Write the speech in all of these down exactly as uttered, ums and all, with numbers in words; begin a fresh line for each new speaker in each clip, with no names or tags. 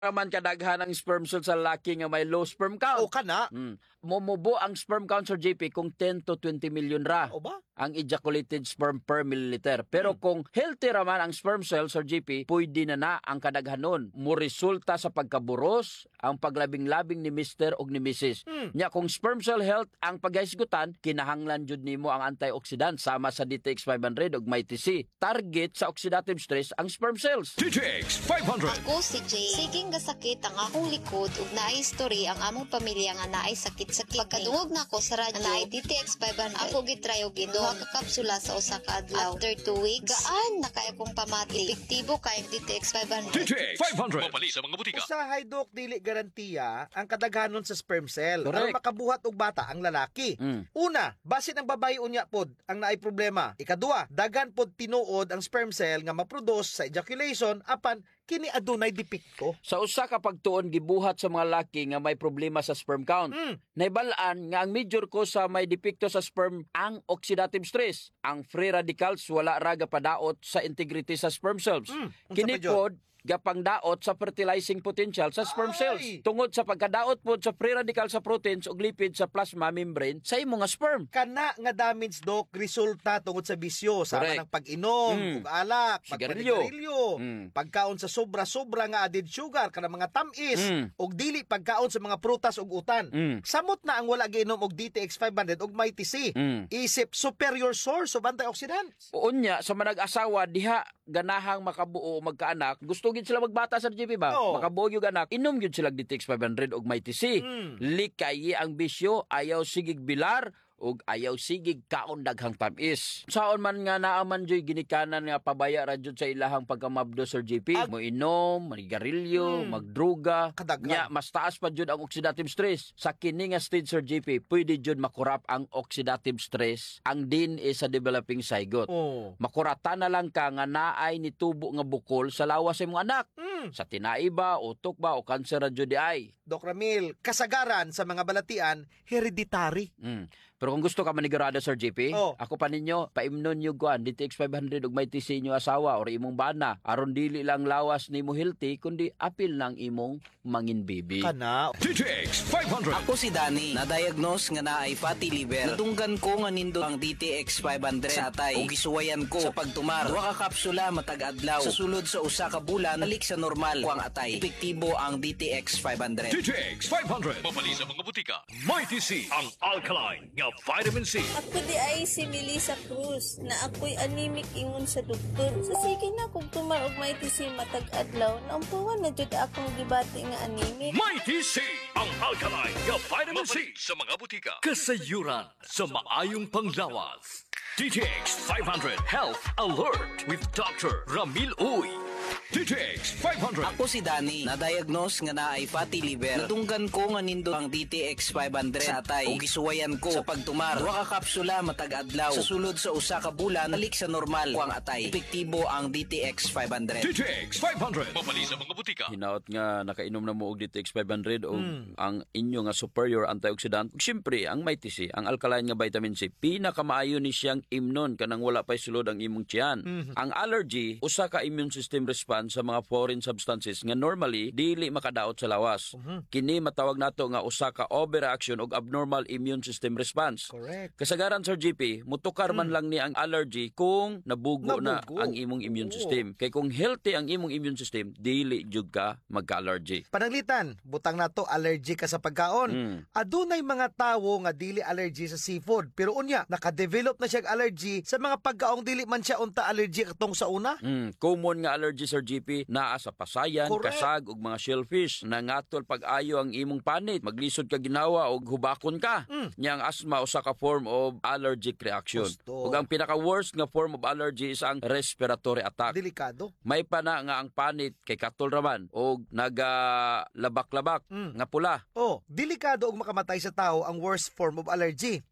man kadaghan ang sperm cell sa lalaki nga may low sperm count.
O kana.
Hmm. Mumubo ang sperm count, Sir J P, kung ten to twenty million ra.
O ba?
Ang ejaculated sperm per milliliter. Pero hmm. kung healthy raman ang sperm cell, Sir J P, pwede na na ang kadaghanon. Mo resulta sa pagkaburos, ang paglabing-labing ni Mister o ni Missus Hmm. Nya kung sperm cell health ang paghisgutan, kinahanglan jud nimo ang antioxidant sama sa D T X five hundred ug may T C. Target sa oxidative stress ang sperm cells.
D T X five hundred.
Ako si Jay. Siging gasakit ang akong likod ug naay history ang among pamilya nga naay sakit sa kidney. Pagkadungog na ko sa radyo naay D T X five hundred. Ako gitry og ginuha ka kapsula sa usa ka adlaw. After two weeks, gaan na kay akong pamati. Epektibo kay ang D T X five hundred.
D T X five hundred. Mapali sa mga butika.
Usahay dok dili garantiya ang kadaghanon sa sperm cell
Correct.
aron makabuhat og bata ang lalaki.
Mm.
Una, basin ang babae unya pod ang naay problema. Ikaduha, dagan pod tinuod ang sperm cell nga maproduce sa ejaculation apan kini adunay depekto.
Sa usa ka pagtuon gibuhat sa mga laki nga may problema sa sperm count.
Mm.
Naibal-an nga ang major cause sa may depekto sa sperm ang oxidative stress. Ang free radicals wala ra gapadaot sa integrity sa sperm cells.
Mm. Unsa
Kini
pa, Jod?
pod gapangdaot sa fertilizing potential sa sperm
Ay!
cells. Tungod sa pagkadaot pod sa free radical sa proteins ug lipid sa plasma membrane sa imong nga sperm.
Kana nga damage dok resulta tungod sa bisyo sama
Correct.
ng pag-inom,
Mm.
ug alak,
Sigarilyo.
pagpanigarilyo,
Mm.
pagkaon sa sobra-sobra nga added sugar kana mga tamis
Mm.
ug dili pagkaon sa mga prutas ug utan.
Mm.
Samot na ang wala giinom og D T X five hundred ug may T C.
Mm.
Isip superior source of antioxidants.
Unya sa manag-asawa diha ganahang makabuo o magkaanak, gusto gid sila magbata sa G P ba?
Oo.
Makabuo gyud anak, inom gyud sila D T X five hundred og may T C.
Mm.
Likayi ang bisyo, ayaw sigig bilar ug ayaw sigig kaon daghang tamis. Saon man nga naaman joy ginikanan nga pabaya ra jud sa ilahang pagkamabdo, Sir J P.
Ag-
Mo inom, manigarilyo,
Mm.
magdruga.
Kadaghan.
Nya mas taas pa jud ang oxidative stress. Sa kini nga stage, Sir J P, pwede jud makurap ang oxidative stress ang D N A sa developing zygote.
Oh.
Makuratan na lang ka nga naay ni tubo nga bukol sa lawas sa imong anak.
Mm.
Sa tinai ba, utok ba, o kanser ra jud di ay.
Doc Ramil, kasagaran sa mga balatian hereditary.
Mm. Pero kung gusto ka manigurado, Sir J P,
Oh.
ako pa ninyo, paimnon nyo guan, D T X five hundred ug may T C inyo asawa or imong bana. Aron dili lang lawas nimo healthy, kundi apil lang imong mangin baby.
Kana.
D T X five hundred.
Ako si Danny, na-diagnose nga naay fatty liver. Natunggan ko nga nindo ang D T X five hundred sa atay. O gisuwayan ko sa pagtumar. Duha ka kapsula matag adlaw. Sa sulod sa usa ka bulan, balik sa normal. Kuang atay. Epektibo ang D T X five hundred.
D T X five hundred. Mapali sa mga butika. May T C ang alkaline nga vitamin C.
Ako di ay si Melissa Cruz na ako'y anemic ingon sa doktor. Sa sige na kung tumar og may T C matag adlaw, naampuhan na jud akong gibati nga anemic.
May T C ang alkaline nga vitamin C sa mga butika. Kasayuran sa maayong panglawas. D T X five hundred Health Alert with Doctor Ramil Uy. D T X five hundred.
Ako si Danny, na-diagnose nga naay fatty liver. Natunggan ko nga nindo ang D T X five hundred sa atay. O gisuwayan ko sa pagtumar. Duha ka kapsula matag adlaw. Sa sulod sa usa ka bulan, balik sa normal. Kuang atay. Epektibo ang D T X five hundred.
D T X five hundred. Mapali sa mga butika.
Hinaot nga nakainom na mo og D T X five hundred o ang inyo nga superior antioxidant. Siyempre, ang may T C, ang alkaline nga vitamin C, pinakamaayo ni siyang imnon kanang wala pa'y sulod ang imong tiyan. Ang allergy, usa ka immune system response sa mga foreign substances nga normally dili makadaot sa lawas. Kini matawag nato nga usa ka overreaction og abnormal immune system response.
Correct.
Kasagaran, Sir J P, mutukar man lang ni ang allergy kung nabugo, na
Nabugo.
ang imong immune
Oo.
system. Kay kung healthy ang imong immune system, dili jud ka magka-allergy.
Pananglitan, butang nato allergy ka sa pagkaon.
Mm.
Adunay mga tawo nga dili allergy sa seafood, pero unya naka-develop na siya allergy sa mga pagkaong dili man siya unta allergy katong sa una.
Mm, common nga allergy, Sir G P, naa sa pasayan,
Correct.
kasag ug mga shellfish. Nangatol pag-ayo ang imong panit, maglisod ka ginawa og hubakon ka.
Mm.
Nya ang asthma usa ka form of allergic reaction.
Gusto.
Ug ang pinaka-worst nga form of allergy is ang respiratory attack.
Delikado.
May pa na nga ang panit kay katol raman og nagalabak-labak
Mm.
nga pula.
Oh, delikado og makamatay sa tao ang worst form of allergy.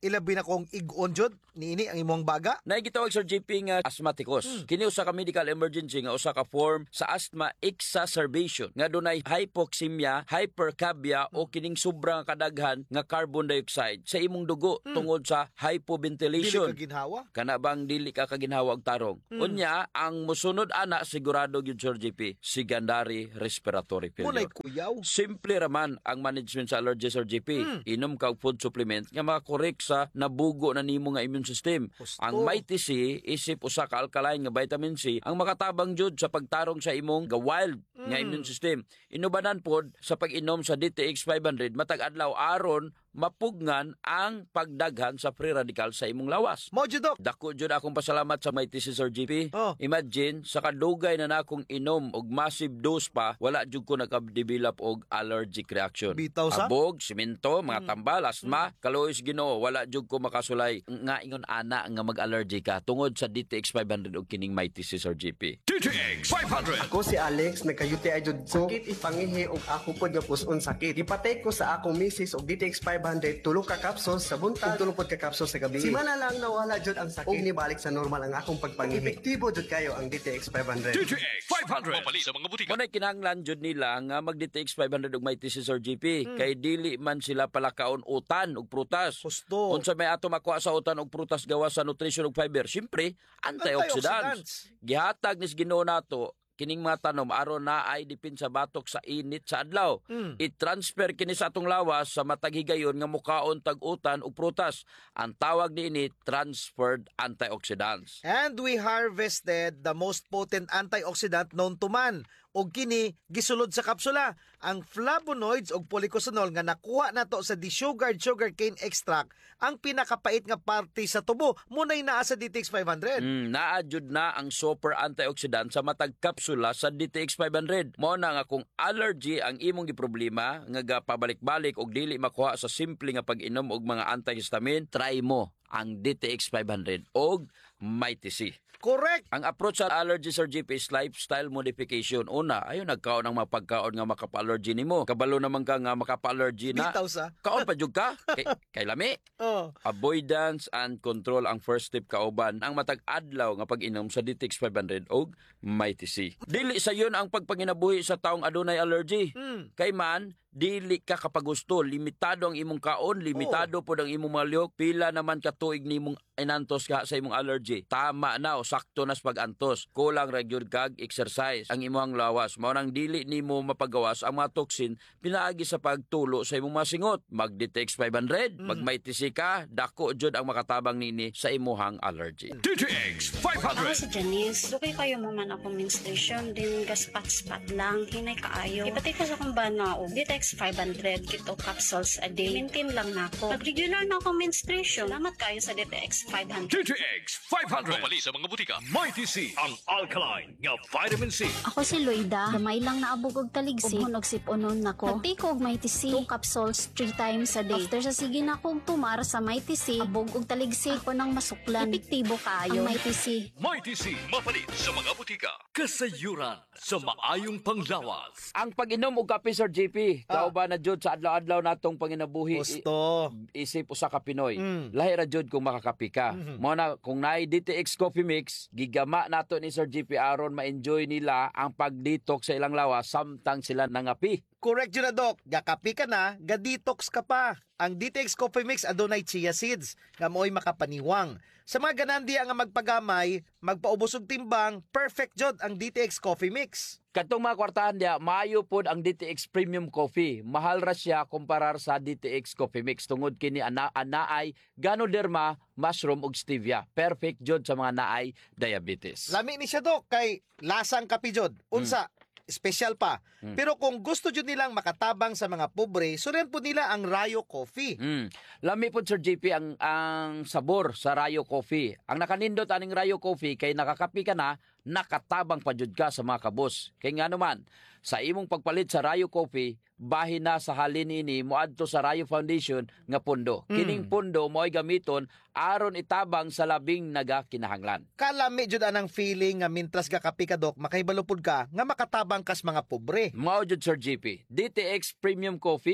ilabi na kong ig-on jud niini ang imong baga.
Naigitawag Sir J P nga asthmaticus. Kini usa ka medical emergency nga usa ka form sa asthma exacerbation nga dunay hypoxemia, hypercapnia o kining sobrang kadaghan nga carbon dioxide sa imong dugo tungod sa
Dili
hypoventilation.
ka ginhawa.
Kana bang dili ka kaginhawa og tarong? Unya, ang musunod ana sigurado gyud Sir J P, secondary respiratory
Munay
failure.
kuyaw.
Simple raman ang management sa allergy Sir J P. Inom ka og food supplement nga makakorek sa nabugo na nimo nga immune system.
Gusto.
Ang Mighty C isip usa ka alkaline nga vitamin C ang makatabang jud sa pagtarong sa imong ga wild nga immune system. Inubanan pod sa pag-inom sa D T X five hundred matag adlaw aron mapugnan ang pagdaghan sa free radical sa imong lawas.
Mo jud dok.
Dako jud akong pasalamat sa Mighty C Sir G P.
Oh.
Imagine sa kadugay na nakong inom og massive dose pa, wala jud ko naka-develop og allergic reaction.
Bitaw sa?
Abog, simento, mga tambal, asma, kaluoy sa Ginoo, wala jud ko makasulay nga ingon ana nga mag-allergy ka tungod sa D T X five hundred og kining Mighty C Sir G P.
D T X five hundred.
Ako si Alex, nagka-U T I jud ko. Sakit ipangihi og ako pod nga puson sakit. Ipatay ko sa akong misis og D T X five hundred, tulo ka capsules sa buntag, tulo pod ka capsules sa gabi. Si mana lang nawala jud ang sakit. Og nibalik sa normal ang akong pagpangihi. Epektibo jud kayo ang D T X five hundred.
D T X five hundred. Mapalit sa mga butika.
Kunay kinahanglan jud nila nga mag-D T X five hundred og Mighty C Sir G P kay dili man sila palakaon utan og prutas.
Gusto.
Unsa may ato makuha sa utan og prutas gawa sa nutrition ug fiber, syempre antioxidants. Gihatag nis Ginoo nato kining mga tanom aron na ay dipin sa batok sa init sa adlaw. I-transfer kini sa atong lawas sa matag higayon nga mukaon tag utan ug prutas. Ang tawag niini transferred antioxidants.
And we harvested the most potent antioxidant known to man. Og kini gisulod sa kapsula ang flavonoids og polycosanol nga nakuha nato sa desugared sugarcane extract, ang pinakapait nga parte sa tubo munay naa sa D T X five hundred.
Mm, naadjud na ang super antioxidant sa matag kapsula sa D T X five hundred. Mao na nga kung allergy ang imong giproblema nga gapabalik-balik og dili makuha sa simple nga pag-inom og mga antihistamine, try mo ang D T X five hundred og Mighty C.
Correct.
Ang approach sa allergy Sir G P is lifestyle modification. Una, ayo nagkaon ng mga pagkaon nga makapa-allergy nimo. Kabalo naman ka nga makapa-allergy na.
Bitaw sa.
Kaon pa jud ka. Kay, kay lami.
Oh.
Avoidance and control ang first step kauban ang matag adlaw nga pag-inom sa D T X five hundred og Mighty C. Dili sa yun ang pagpanginabuhi sa taong adunay allergy. Kay man dili ka kapagusto, limitado ang imong kaon, limitado
Oh.
pod ang imong malyok, pila naman ka tuig nimong inantos ka sa imong allergy. Tama na o sakto nas pag-antos. Kulang ra gyud kag exercise ang imong lawas. Mao nang dili nimo mapagawas ang mga toxin pinaagi sa pagtulo sa imong masingot. Mag D T X five hundred, mag Mighty C ka, dako jud ang makatabang nini sa imong allergy.
D T X five
Ako
hundred.
si Janice. Dugay kayo mo man akong menstruation. Din gaspat-spat lang. Hinay kaayo. Ipatay ko sa kong banao. D T X five hundred. Kito capsules a day. Maintain lang na ako. Pag-regular na akong menstruation. Salamat kayo sa D T X five hundred.
D T X five hundred. Mapalit sa mga butika. Mighty C. Ang alkaline nga vitamin C.
Ako si Loida. Gamay lang naabog og taligsi. Ubon og siponon nako. Pati ko og Mighty C. Two capsules three times a day. After sa sige na kong tumar sa Mighty C, abog og taligsi ako nang masuklan. Epektibo kaayo ang Mighty C.
Mighty C. Mapalit sa mga butika. Kasayuran sa maayong panglawas.
Ang pag-inom og kape Sir G P, kauban na jud sa adlaw-adlaw natong panginabuhi.
Gusto.
Isip usa ka Pinoy.
Mm.
Lahi ra jud kung makakapi ka. Mao na kung naay D T X coffee mix, gigama nato ni Sir G P aron ma-enjoy nila ang pag-detox sa ilang lawas samtang sila nangapi.
Correct yun na, Dok. Gakapi ka na, ga-detox ka pa. Ang D T X Coffee Mix adunay chia seeds, nga mo'y makapaniwang. Sa mga ganandi nga magpagamay, magpaubos og timbang, perfect jod ang D T X Coffee Mix.
Katong mga kwartahan dia, maayo pod ang D T X Premium Coffee. Mahal ra siya kumparar sa D T X Coffee Mix tungod kini ana anaay Ganoderma, mushroom ug stevia. Perfect jod sa mga naay diabetes.
Lami ni siya, Dok, kay lasang kapi jod. Unsa, special pa.
Mm.
Pero kung gusto jud nilang makatabang sa mga pobre, suren po nila ang Rayo Coffee.
Mm. Lami po Sir J P ang ang sabor sa Rayo Coffee. Ang nakanindot aning Rayo Coffee kay nakakapi ka na, nakatabang pa jud ka sa mga kabos. Kay nga naman, sa imong pagpalit sa Rayo Coffee, bahin na sa halin ini moadto sa Rayo Foundation nga pundo. Kining pundo mo'y gamiton aron itabang sa labing nagakinahanglan.
Kalami jud anang feeling nga mintras gakapi ka, Dok, makaibalupod ka nga makatabang kas mga pobre.
Mao jud Sir G P. D T X Premium Coffee,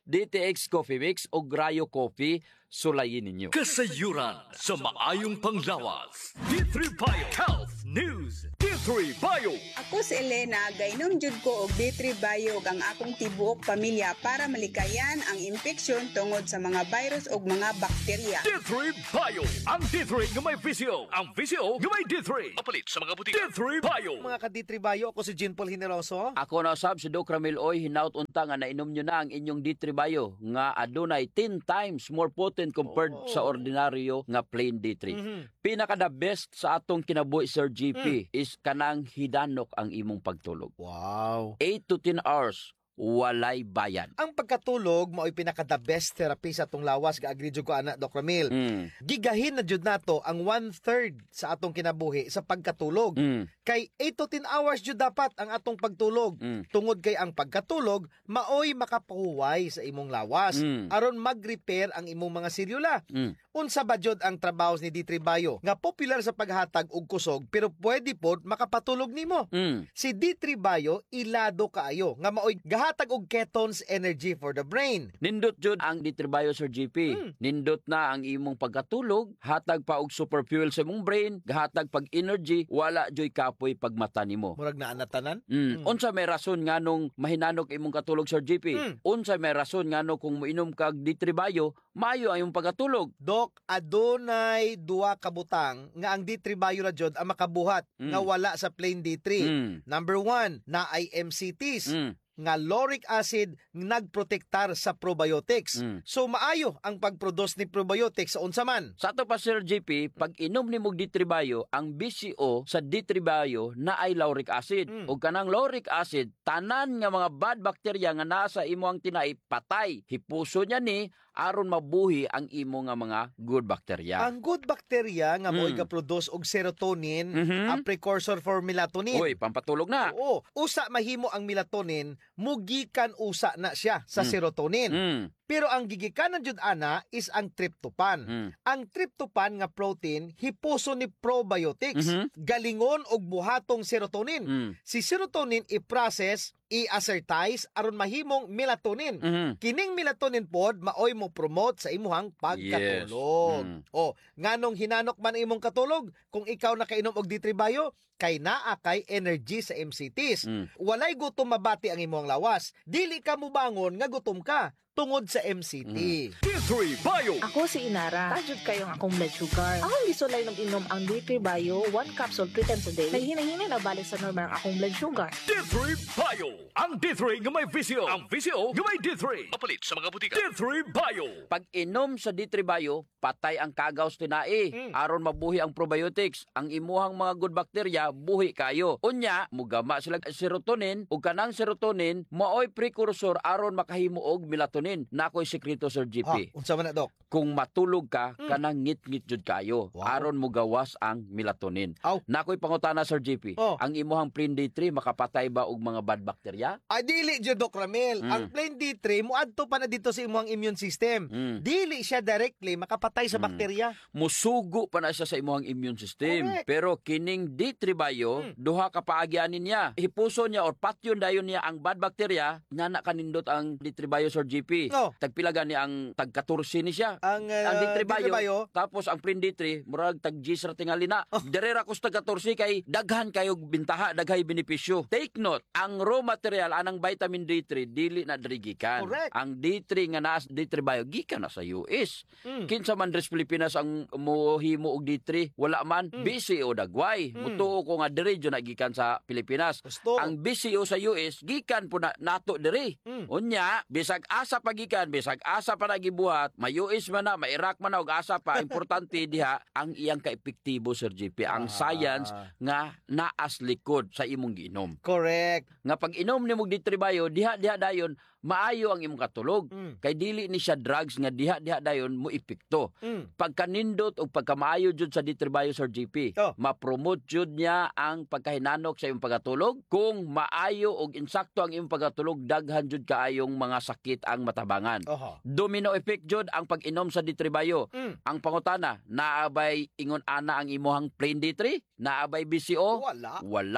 D T X Coffee Mix o Grayo Coffee, sulayin ninyo.
Kasayuran sa maayong panglawas. D three Bio Health News. D three Bio.
Ako si Elena, gainom jud ko og D three Bio ang akong tibuok pamilya para malikayan ang infeksyon tungod sa mga virus ug mga bakterya.
D three Bio. Ang D three nga may visio. Ang visio nga may D three. Mapalit sa mga butika. D three Bio.
Mga ka-D three Bio, ako si Jean Paul Generoso.
Ako na usab si Doc Ramil Oy, hinaut unta nga nainom nyo na ang inyong D three Bio nga adunay ten times more potent compared
Oh.
sa ordinaryo nga plain D three.
Mhm.
Pinaka the best sa atong kinabuhi Sir G P
Mm.
is kanang hidanok ang imong pagtulog.
Wow.
eight to ten hours walay bayan.
Ang pagkatulog mao'y pinaka the best therapy sa atong lawas, ga-agree jud ko ana Doc Ramil.
Mm.
Gigahin na jud nato ang one-third sa atong kinabuhi sa pagkatulog.
Mm.
Kay eight to ten hours jud dapat ang atong pagtulog.
Mm.
Tungod kay ang pagkatulog maoy makapahuway sa imong lawas
Mm.
aron mag-repair ang imong mga selula.
Mm.
Unsa ba jud ang trabaho ni D three Bio nga popular sa paghatag og kusog pero pwede pod makapatulog nimo.
Mm.
Si D three Bio ilado kaayo nga maoy gahatag og ketones energy for the brain.
Nindot jud ang D three Bio Sir G P.
Mm.
Nindot na ang imong pagkatulog, hatag pa og super fuel sa imong brain, gahatag pag energy, wala joy kapoy pagmata nimo.
Murag naa natanan.
Mm.
Mm.
Unsa may rason nganong mahinanok imong katulog Sir G P?
Mm.
Unsa may rason ngano kung moinom kag D three Bio, maayo ang imong pagkatulog?
Dok, adunay duwa ka butang nga ang D three Bio ra jud ang makabuhat
Mm.
nga wala sa plain D three.
Mm.
Number one, na ay M C Ts.
Mm.
Nga lauric acid nagprotektar sa probiotics.
Mm.
So maayo ang pagproduce ni probiotics sa unsa man.
Sa ato pa Sir G P, pag inom nimo D three Bio, ang B C O sa D three Bio na ay lauric acid.
Mm.
Ug kanang lauric acid, tanan nga mga bad bacteria nga nasa imo ang tinai patay. Hipuso niya ni aron mabuhi ang imo nga mga good bacteria.
Ang good bacteria nga mo'y
Mm.
ga-produce og serotonin,
Mhm.
a precursor for melatonin.
Uy, pampatulog na.
Oo, usa mahimo ang melatonin, mugikan usa na siya sa
Mm.
serotonin.
Mm.
Pero ang gigikanan jud ana is ang tryptophan.
Mm.
Ang tryptophan nga protein hipuso ni probiotics,
Mhm.
galingon og buhatong serotonin.
Mm.
Si serotonin i-process, i-assertize aron mahimong melatonin.
Mhm.
Kining melatonin pod maoy mo promote sa imuhang pagkatulog.
Yes. Mm.
O, nganong hinanok man imong katulog kung ikaw nakainom og D three Bio kay naa kay energy sa M C Ts.
Mm.
Walay gutom mabati ang imong lawas. Dili ka mubangon nga gutom ka tungod sa M C T.
Mm.
D three Bio.
Ako si Inara. Tajud kayong akong blood sugar. Ako gisulay nung inom ang D three Bio, one capsule three times a day. Naghinay-hinay na balik sa normal ang akong blood sugar.
D three Bio. Ang D three nga may visio. Ang visio nga may D three. Mapalit sa mga butika. D three Bio.
Pag inom sa D three Bio, patay ang kagaws tinai.
Mm.
Aron mabuhi ang probiotics. Ang imuhang mga good bacteria, buhi kayo. Unya, mugama sila serotonin, ug kanang serotonin, maoy precursor aron makahimo og melatonin. Nakoy sekreto Sir G
Ha,
P.
unsa man na dok?
Kung matulog ka,
Mm.
kanang ngit-ngit jud kayo.
Wow.
Aron mo gawas ang melatonin.
Aw.
Nakoy pangutana Sir G P.
Oh.
Ang imuhang plain D three makapatay ba og mga bad bacteria?
Ay dili jud Doc Ramil.
Mm.
Ang plain D three muadto pa na dito sa imong immune system.
Mm.
Dili siya directly makapatay sa
Mm.
bakterya.
Musugo pa na siya sa imuhang immune system.
Correct.
Pero kining D three Bio,
Mm.
duha ka paagyanin niya. Hipuso niya or patyon dayon niya ang bad bacteria, nga na kanindot ang D three Bio Sir G P.
No.
Tagpila gani ang tag fourteen ni siya.
Ang, uh,
Ang D three Bio,
Bio,
tapos ang plain D three, murag tag G sa tingali na.
Oh.
Derera ko sa tag fourteen kay daghan kayo bintaha, daghay benepisyo. Take note, ang raw material anang vitamin D three dili na diri gikan.
Correct.
Ang D three nga naa sa D three Bio gikan na sa U S.
Mm.
Kinsa man dres Pilipinas ang mohimo og D three, wala man
Mm.
B C O dagway.
Mm.
Mutuo ko nga diri jud na gikan sa Pilipinas.
Gusto.
Ang B C O sa U S gikan po na nato diri.
Mm.
Unya, bisag asa pagikan, bisag asa pa nagibuhat, may U S man na, may Iraq man na og asa pa, importante diha ang iyang kaepektibo Sir G P, ang
Ah.
science nga naas likod sa imong giinom.
Correct.
Nga pag inom nimo D three Bio, diha diha dayon maayo ang imong katulog.
Mm.
Kay dili ni siya drugs nga diha diha dayon mo epekto.
Mm.
Pagkanindot o pagkamaayo jud sa D three Bio Sir G P,
Oh.
ma-promote jud niya ang pagkahinanok sa imong pagkatulog. Kung maayo og insakto ang imong pagkatulog, daghan jud kaayong mga sakit ang matabangan.
Oho.
Domino effect jud ang pag-inom sa D three Bio.
Mm.
Ang pangutana, naabay ingon ana ang imuhang plain D three? Naabay B C O?
Wala.
Wala.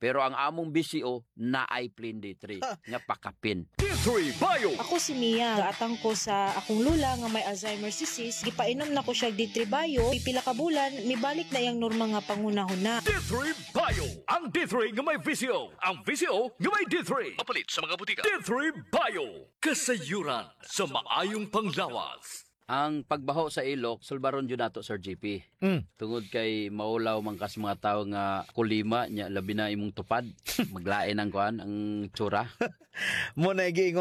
Pero ang among B C O na ay plain D three nga pakapin.
D three Bio.
Ako si Mia, gaatang ko sa akong lula nga may Alzheimer's disease, gipainom na ko siya D three Bio, pipila ka bulan, mibalik na yang norma nga pangunahon na.
D three Bio. Ang D three nga may V C O. Ang V C O nga may D three. Mapalit sa mga butika. D three Bio. Kasayuran sa maayong panglawas.
Ang pagbaho sa ilok, sulbaron yun nato, Sir J P.
Mm.
Tungod kay maulaw man kas mga tao nga kulima, nya labi na imong tupad. Maglain ang kuan, ang tsura.
Mo na giingon